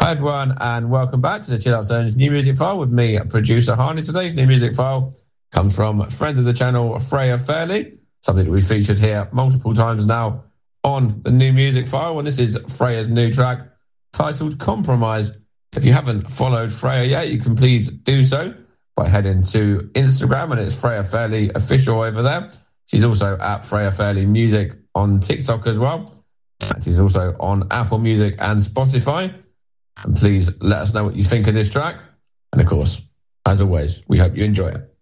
Hi everyone, and welcome back to the Chill Out Zone's New Music File with me, producer Harney. Today's New Music File comes from a friend of the channel, Freya Fairley, something that we've featured here multiple times now on the New Music File, and this is Freya's new track titled Compromise. If you haven't followed Freya yet, you can please do so by heading to Instagram, and it's Freya Fairley Official over there. She's also at Freya Fairley Music on TikTok as well. And she's also on Apple Music and Spotify. And please let us know what you think of this track. And of course, as always, we hope you enjoy it.